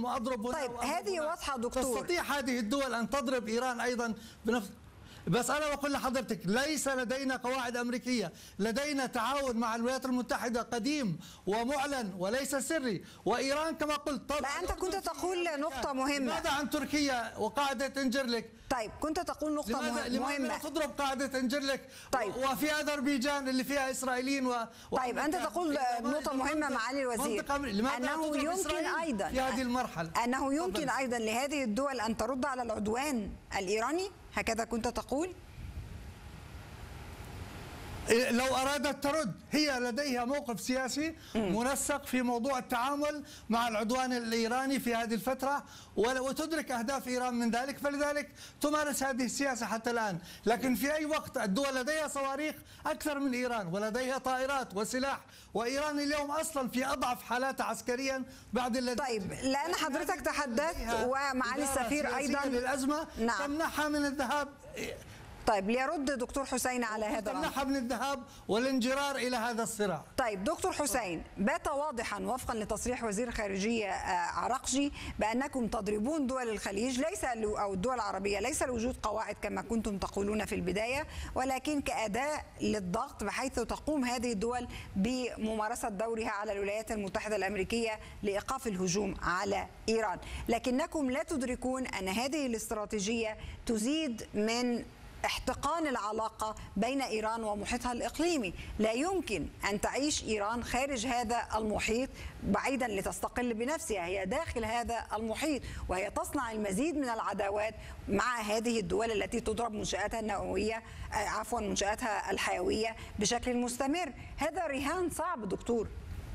العالم وأضرب هنا. طيب هذه واضحة دكتور. تستطيع هذه الدول أن تضرب إيران أيضا بنفس. بس أنا بقول لحضرتك ليس لدينا قواعد أمريكية، لدينا تعاون مع الولايات المتحدة قديم ومعلن وليس سري. وإيران كما قلت طبعا. لا أنت كنت تقول نقطة مهمة. ماذا عن تركيا وقاعدة إنجرلك؟ طيب كنت تقول نقطة مهمة. لماذا تضرب قاعدة إنجرلك؟ طيب. وفي أذربيجان اللي فيها إسرائيليين طيب أنت تقول نقطة مهمة معالي الوزير، أنه يمكن أيضا في هذه المرحلة أنه يمكن أيضا لهذه الدول أن ترد على العدوان الإيراني، هكذا كنت تقول؟ لو أرادت ترد، هي لديها موقف سياسي منسق في موضوع التعامل مع العدوان الإيراني في هذه الفترة، وتدرك أهداف إيران من ذلك، فلذلك تمارس هذه السياسة حتى الآن. لكن في أي وقت الدول لديها صواريخ أكثر من إيران، ولديها طائرات وسلاح، وإيران اليوم أصلا في أضعف حالاتها عسكريا بعد الذي. طيب لأن حضرتك تحدثت ومعالي السفير أيضا للأزمة. نعم. تمنحها من الذهاب. طيب ليرد دكتور حسين على هذا الأمر. تمنحها من الذهاب والانجرار إلى هذا الصراع. طيب دكتور حسين، بات واضحا وفقا لتصريح وزير الخارجية عراقجي بأنكم تضربون دول الخليج ليس أو الدول العربية ليس لوجود قواعد كما كنتم تقولون في البداية، ولكن كأداة للضغط بحيث تقوم هذه الدول بممارسة دورها على الولايات المتحدة الأمريكية لإيقاف الهجوم على إيران. لكنكم لا تدركون أن هذه الاستراتيجية تزيد من احتقان العلاقة بين إيران ومحيطها الإقليمي. لا يمكن أن تعيش إيران خارج هذا المحيط بعيدا لتستقل بنفسها، هي داخل هذا المحيط، وهي تصنع المزيد من العداوات مع هذه الدول التي تضرب منشآتها النووية منشآتها الحيوية بشكل مستمر. هذا رهان صعب دكتور.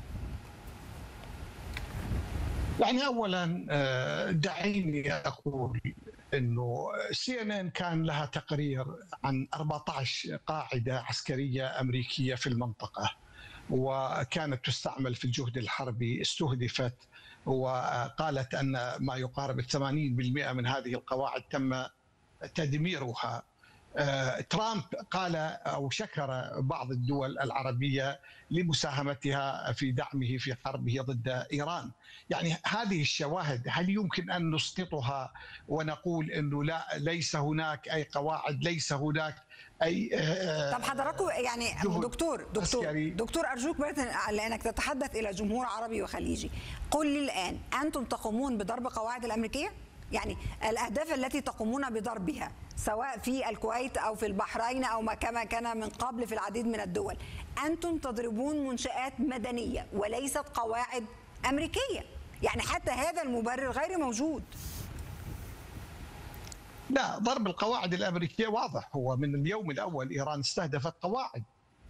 يعني أولا دعيني أقول أنه CNN كان لها تقرير عن 14 قاعدة عسكرية أمريكية في المنطقة، وكانت تستعمل في الجهد الحربي، استهدفت، وقالت أن ما يقارب 80% من هذه القواعد تم تدميرها. ترامب قال أو شكر بعض الدول العربية لمساهمتها في دعمه في حربه ضد إيران. يعني هذه الشواهد هل يمكن أن نسقطها ونقول أنه لا، ليس هناك أي قواعد، ليس هناك أي طب حضراتكم يعني دكتور أرجوك لأنك تتحدث إلى جمهور عربي وخليجي، قل لي الآن أنتم تقومون بضرب قواعد الأمريكية؟ يعني الأهداف التي تقومون بضربها سواء في الكويت أو في البحرين أو ما كما كان من قبل في العديد من الدول، أنتم تضربون منشآت مدنية وليست قواعد أمريكية، يعني حتى هذا المبرر غير موجود. لا، ضرب القواعد الأمريكية واضح، هو من اليوم الأول إيران استهدفت قواعد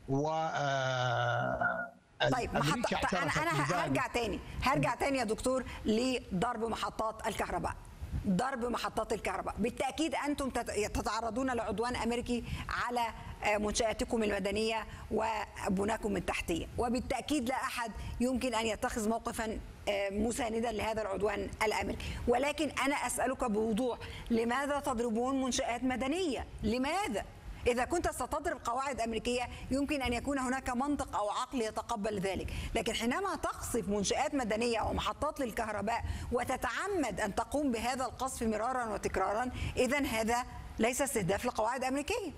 طيب أنا هرجع تاني يا دكتور لضرب محطات الكهرباء. ضرب محطات الكهرباء بالتأكيد أنتم تتعرضون لعدوان أمريكي على منشآتكم المدنية وبناكم التحتية، وبالتأكيد لا أحد يمكن أن يتخذ موقفا مساندا لهذا العدوان الأمريكي. ولكن أنا أسألك بوضوح، لماذا تضربون منشآت مدنية؟ لماذا؟ إذا كنت ستضرب قواعد أمريكية يمكن أن يكون هناك منطق أو عقل يتقبل ذلك، لكن حينما تقصف منشآت مدنية ومحطات للكهرباء وتتعمد أن تقوم بهذا القصف مرارا وتكرارا، إذن هذا ليس استهداف لقواعد أمريكية.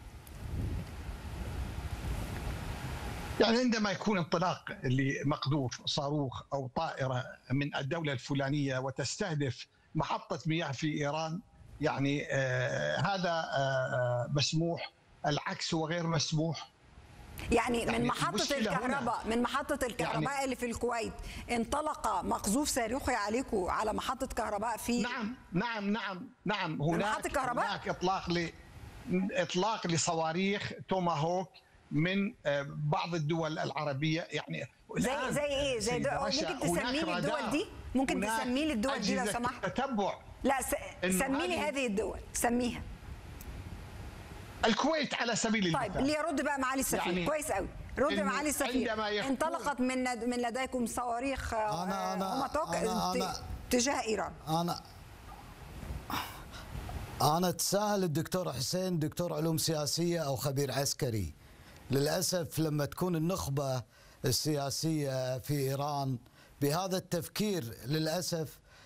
يعني عندما يكون انطلاق لمقذوف صاروخ أو طائرة من الدولة الفلانية وتستهدف محطة مياه في إيران، يعني هذا مسموح، العكس هو غير مسموح. يعني من محطة الكهرباء يعني اللي في الكويت انطلق مقذوف صاروخي عليكم على محطة كهرباء في نعم هناك اطلاق لصواريخ توماهوك من بعض الدول العربية. يعني زي ايه؟ ممكن تسمي لي الدول دي؟ ممكن تسمي لي الدول دي لو سمحت؟ تتبع. لا سمي لي هذه الدول، سميها. الكويت على سبيل المثال. طيب اللي يرد بقى معالي السفير. يعني كويس قوي، رد معالي السفير. انطلقت من لديكم صواريخ تجاه ايران. انا اتساءل الدكتور حسين دكتور علوم سياسيه او خبير عسكري. للاسف لما تكون النخبه السياسيه في ايران بهذا التفكير للاسف